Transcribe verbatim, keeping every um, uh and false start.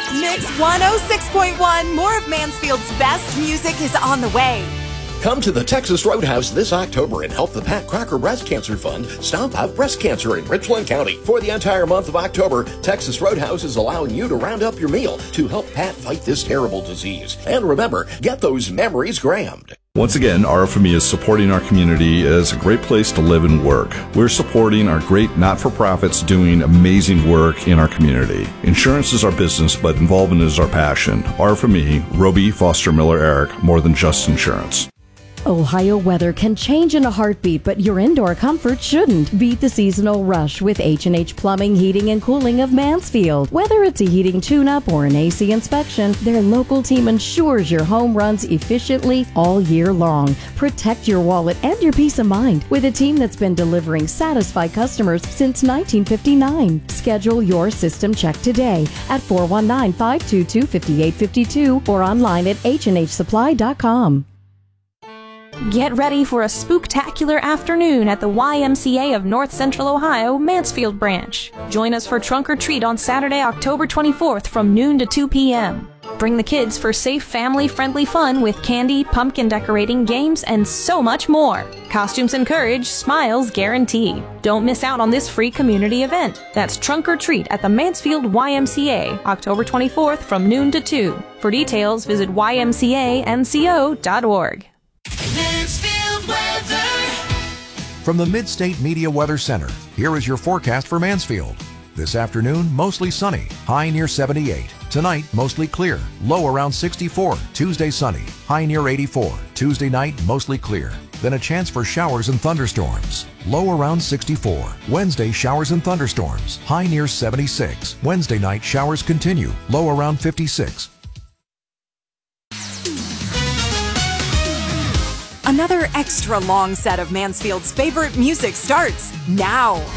Mix one oh six point one. More of Mansfield's best music is on the way. Come to the Texas Roadhouse this October and help the Pat Crocker Breast Cancer Fund stomp out breast cancer in Richland County. For the entire month of October, Texas Roadhouse is allowing you to round up your meal to help Pat fight this terrible disease. And remember, get those memories grammed. Once again, R F M E is supporting our community as a great place to live and work. We're supporting our great not-for-profits doing amazing work in our community. Insurance is our business, but involvement is our passion. R F M E, Roby, Foster, Miller, Eric, more than just insurance. Ohio weather can change in a heartbeat, but your indoor comfort shouldn't. Beat the seasonal rush with H and H Plumbing, Heating, and Cooling of Mansfield. Whether it's a heating tune-up or an A C inspection, their local team ensures your home runs efficiently all year long. Protect your wallet and your peace of mind with a team that's been delivering satisfied customers since nineteen fifty-nine. Schedule your system check today at four one nine, five two two, five eight five two or online at h and h supply dot com. Get ready for a spooktacular afternoon at the Y M C A of North Central Ohio, Mansfield branch. Join us for Trunk or Treat on Saturday, October twenty-fourth from noon to two p.m. Bring the kids for safe, family-friendly fun with candy, pumpkin decorating, games, and so much more. Costumes encouraged, smiles guaranteed. Don't miss out on this free community event. That's Trunk or Treat at the Mansfield Y M C A, October twenty-fourth from noon to two. For details, visit y m c a n c o dot org. Mansfield weather. From the Mid-State Media Weather Center, here is your forecast for Mansfield. This afternoon, mostly sunny, high near seventy-eight. Tonight, mostly clear, low around sixty-four. Tuesday, sunny, high near eighty-four. Tuesday night, mostly clear. Then a chance for showers and thunderstorms, low around sixty-four. Wednesday, showers and thunderstorms, high near seventy-six. Wednesday night, showers continue, low around fifty-six. Another extra long set of Mansfield's favorite music starts now.